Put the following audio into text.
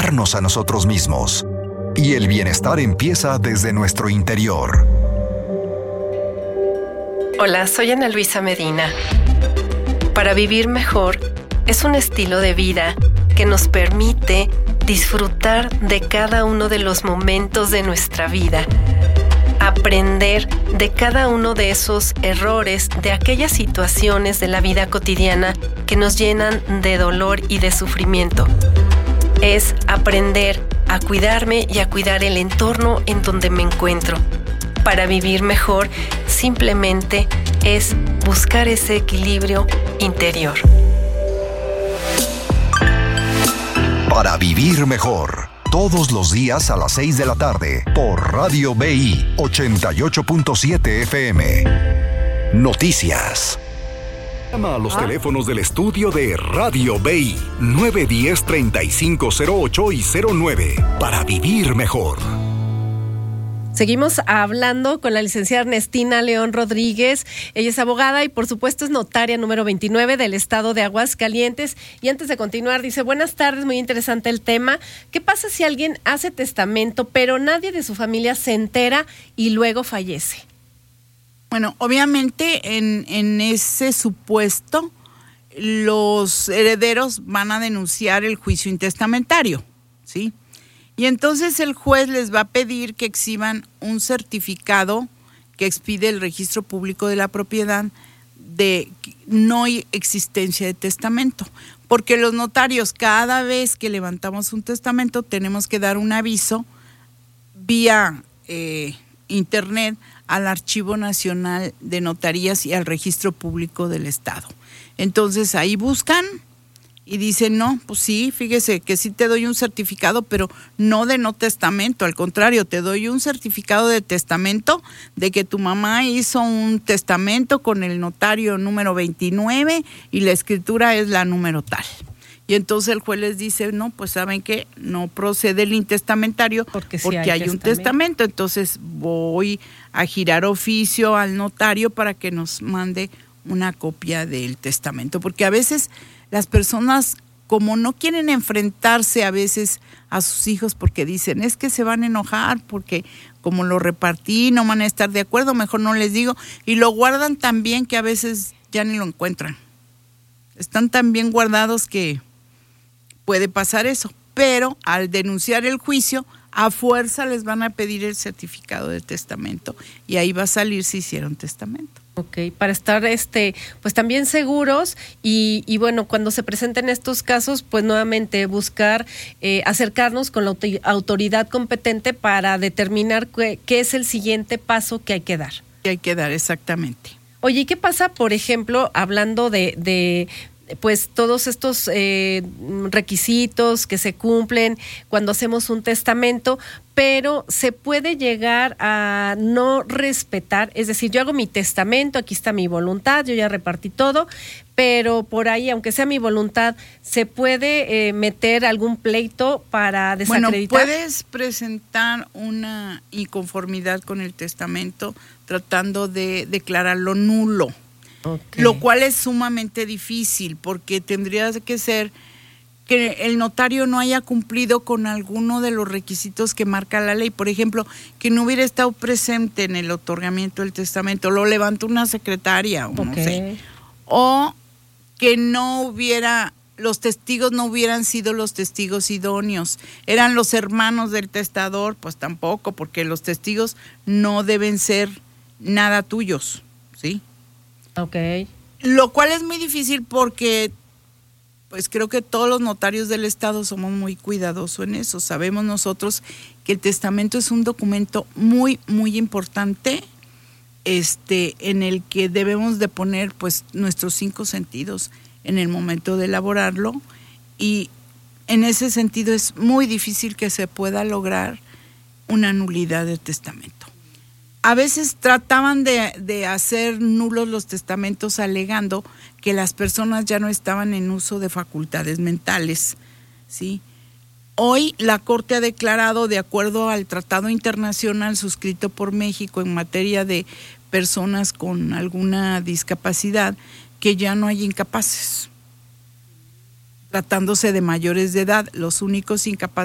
cuidarnos a nosotros mismos. Y el bienestar empieza desde nuestro interior. Hola, soy Ana Luisa Medina. Para vivir mejor es un estilo de vida que nos permite disfrutar de cada uno de los momentos de nuestra vida, aprender de cada uno de esos errores, de aquellas situaciones de la vida cotidiana que nos llenan de dolor y de sufrimiento. Es aprender a cuidarme y a cuidar el entorno en donde me encuentro. Para vivir mejor, simplemente es buscar ese equilibrio interior. Para vivir mejor, todos los días a las 6 de la tarde, por Radio BI 88.7 FM. Noticias. Llama a los teléfonos del estudio de Radio BI 910-3508 y 09 para vivir mejor. Seguimos hablando con la licenciada Ernestina León Rodríguez. Ella es abogada y por supuesto es notaria número 29 del estado de Aguascalientes. Y antes de continuar, dice: buenas tardes, muy interesante el tema. ¿Qué pasa si alguien hace testamento pero nadie de su familia se entera y luego fallece? Bueno, obviamente en ese supuesto los herederos van a denunciar el juicio intestamentario, ¿sí? Y entonces el juez les va a pedir que exhiban un certificado que expide el Registro Público de la Propiedad de no existencia de testamento. Porque los notarios, cada vez que levantamos un testamento, tenemos que dar un aviso vía internet al Archivo Nacional de Notarías y al Registro Público del Estado. Entonces ahí buscan y dicen: no, pues sí, fíjese que sí te doy un certificado, pero no de no testamento, al contrario, te doy un certificado de testamento de que tu mamá hizo un testamento con el notario número 29 y la escritura es la número tal. Y entonces el juez les dice: no, pues ¿saben qué? No procede el intestamentario porque hay un testamento. Entonces voy a girar oficio al notario para que nos mande una copia del testamento, porque a veces las personas, como no quieren enfrentarse a veces a sus hijos porque dicen: es que se van a enojar porque como lo repartí no van a estar de acuerdo, mejor no les digo, y lo guardan tan bien que a veces ya ni lo encuentran. Están tan bien guardados que puede pasar eso, pero al denunciar el juicio, a fuerza les van a pedir el certificado de testamento y ahí va a salir si hicieron testamento. Ok, para estar pues también seguros y bueno, cuando se presenten estos casos, pues nuevamente buscar acercarnos con la autoridad competente para determinar qué es el siguiente paso que hay que dar. Que hay que dar, exactamente. Oye, ¿y qué pasa, por ejemplo, hablando de pues todos estos requisitos que se cumplen cuando hacemos un testamento, pero se puede llegar a no respetar? Es decir, yo hago mi testamento, aquí está mi voluntad, yo ya repartí todo, pero por ahí, aunque sea mi voluntad, ¿se puede meter algún pleito para desacreditar? Bueno, puedes presentar una inconformidad con el testamento tratando de declararlo nulo. Okay. Lo cual es sumamente difícil porque tendría que ser que el notario no haya cumplido con alguno de los requisitos que marca la ley. Por ejemplo, que no hubiera estado presente en el otorgamiento del testamento, lo levantó una secretaria, o no sé. O que los testigos no hubieran sido los testigos idóneos. Eran los hermanos del testador, pues tampoco, porque los testigos no deben ser nada tuyos, ¿sí? Okay. Lo cual es muy difícil porque pues creo que todos los notarios del estado somos muy cuidadosos en eso. Sabemos nosotros que el testamento es un documento muy, muy importante, en el que debemos de poner pues nuestros 5 sentidos en el momento de elaborarlo, y en ese sentido es muy difícil que se pueda lograr una nulidad de testamento. A veces trataban de hacer nulos los testamentos alegando que las personas ya no estaban en uso de facultades mentales, ¿sí? Hoy la Corte ha declarado, de acuerdo al tratado internacional suscrito por México en materia de personas con alguna discapacidad, que ya no hay incapaces. Tratándose de mayores de edad, los únicos incapaces